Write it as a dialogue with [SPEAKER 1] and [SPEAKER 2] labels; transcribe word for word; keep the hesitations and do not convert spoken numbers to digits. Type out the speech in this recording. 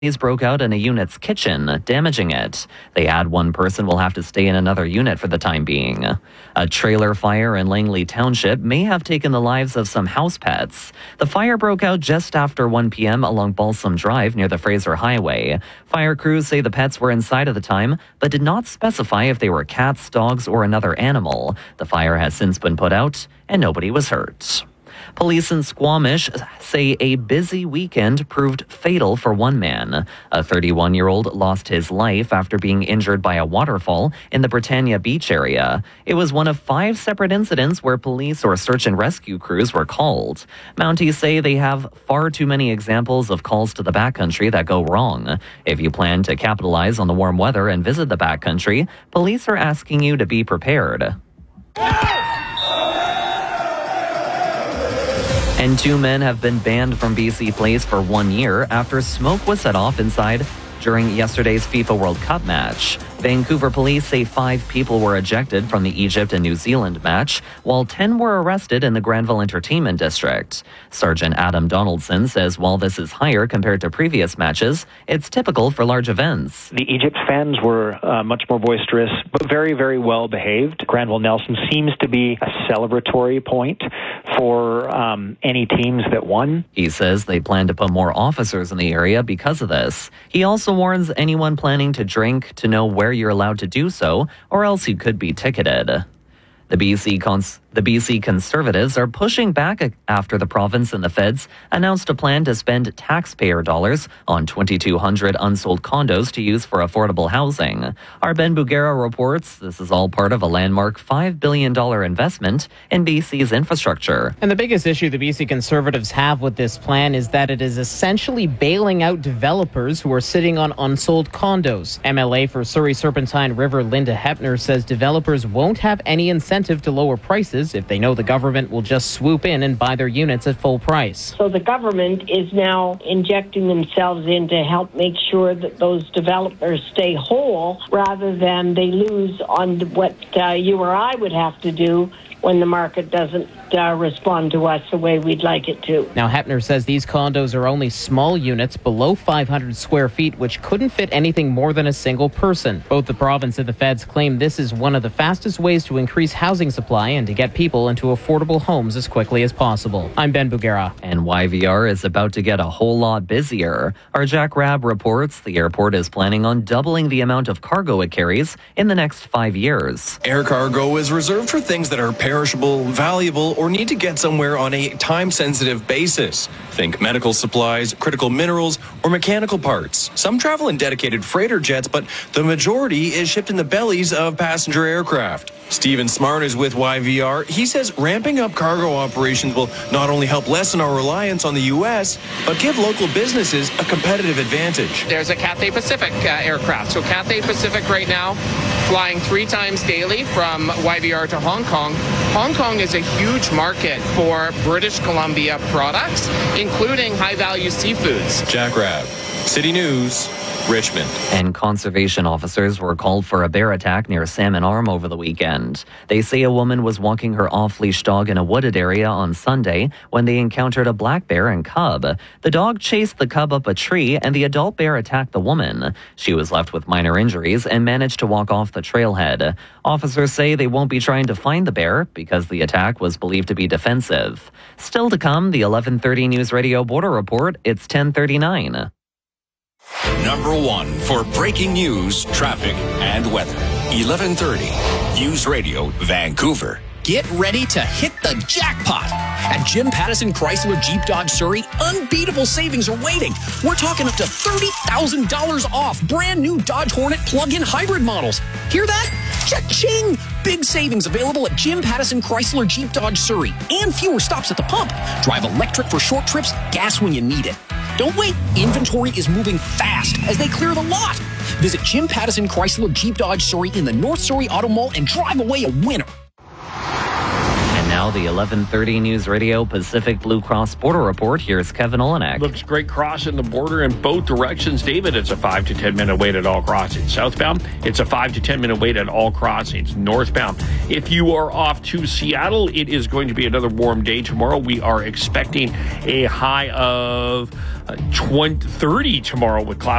[SPEAKER 1] These broke out in a unit's kitchen, damaging it. They add one person will have to stay in another unit for the time being. A trailer fire in Langley Township may have taken the lives of some house pets. The fire broke out just after one p.m. along Balsam Drive near the Fraser Highway. Fire crews say the pets were inside at the time, but did not specify if they were cats, dogs, or another animal. The fire has since been put out, and nobody was hurt. Police in Squamish say a busy weekend proved fatal for one man. A thirty-one-year-old lost his life after being injured by a waterfall in the Britannia Beach area. It was one of five separate incidents where police or search and rescue crews were called. Mounties say they have far too many examples of calls to the backcountry that go wrong. If you plan to capitalize on the warm weather and visit the backcountry, police are asking you to be prepared. And two men have been banned from B C Place for one year after smoke was set off inside during yesterday's FIFA World Cup match. Vancouver police say five people were ejected from the Egypt and New Zealand match, while ten were arrested in the Granville Entertainment District. Sergeant Adam Donaldson says while this is higher compared to previous matches, it's typical for large events.
[SPEAKER 2] The Egypt fans were uh, much more boisterous, but very, very well behaved. Granville Nelson seems to be a celebratory point for um, any teams that won.
[SPEAKER 1] He says they plan to put more officers in the area because of this. He also warns anyone planning to drink to know where you're allowed to do so, or else you could be ticketed. The B C cons- the B C Conservatives are pushing back after the province and the feds announced a plan to spend taxpayer dollars on twenty-two hundred unsold condos to use for affordable housing. Our Ben Bugera reports this is all part of a landmark five billion dollars investment in B C's infrastructure.
[SPEAKER 3] And the biggest issue the B C Conservatives have with this plan is that it is essentially bailing out developers who are sitting on unsold condos. M L A for Surrey Serpentine River Linda Hepner says developers won't have any incentive to lower prices if they know the government will just swoop in and buy their units at full price.
[SPEAKER 4] So the government is now injecting themselves in to help make sure that those developers stay whole rather than they lose on what uh, you or I would have to do when the market doesn't uh, respond to us the way we'd like it to.
[SPEAKER 3] Now, Hepner says these condos are only small units below five hundred square feet, which couldn't fit anything more than a single person. Both the province and the feds claim this is one of the fastest ways to increase housing supply and to get people into affordable homes as quickly as possible. I'm Ben Bugera.
[SPEAKER 1] And Y V R is about to get a whole lot busier. Our Jack Rabb reports the airport is planning on doubling the amount of cargo it carries in the next five years.
[SPEAKER 5] Air cargo is reserved for things that are perishable, valuable, or need to get somewhere on a time-sensitive basis. Think medical supplies, critical minerals, or mechanical parts. Some travel in dedicated freighter jets, but the majority is shipped in the bellies of passenger aircraft. Stephen Smart is with Y V R. He says ramping up cargo operations will not only help lessen our reliance on the U S, but give local businesses a competitive advantage.
[SPEAKER 6] There's a Cathay Pacific uh, aircraft. So Cathay Pacific right now flying three times daily from Y V R to Hong Kong. Hong Kong is a huge market for British Columbia products, including high-value seafoods.
[SPEAKER 5] Jack Rabb, City News, Richmond.
[SPEAKER 1] And conservation officers were called for a bear attack near Salmon Arm over the weekend. They say a woman was walking her off-leash dog in a wooded area on Sunday when they encountered a black bear and cub. The dog chased the cub up a tree and the adult bear attacked the woman. She was left with minor injuries and managed to walk off the trailhead. Officers say they won't be trying to find the bear because the attack was believed to be defensive. Still to come, the eleven thirty News Radio Border Report. It's ten thirty-nine.
[SPEAKER 7] Number one for breaking news, traffic, and weather. eleven thirty News Radio, Vancouver.
[SPEAKER 8] Get ready to hit the jackpot. At Jim Pattison Chrysler Jeep Dodge Surrey, unbeatable savings are waiting. We're talking up to thirty thousand dollars off brand new Dodge Hornet plug-in hybrid models. Hear that? Cha-ching! Big savings available at Jim Pattison Chrysler Jeep Dodge Surrey and fewer stops at the pump. Drive electric for short trips, gas when you need it. Don't wait. Inventory is moving fast as they clear the lot. Visit Jim Pattison Chrysler Jeep Dodge Surrey in the North Surrey Auto Mall and drive away a winner.
[SPEAKER 1] And now Now the eleven thirty News Radio Pacific Blue Cross Border Report. Here's Kevin Olenek.
[SPEAKER 9] Looks great crossing the border in both directions. David, it's a five to ten minute wait at all crossings. Southbound, it's a five to ten minute wait at all crossings. Northbound, if you are off to Seattle, it is going to be another warm day tomorrow. We are expecting a high of uh, twenty, thirty tomorrow with clouds.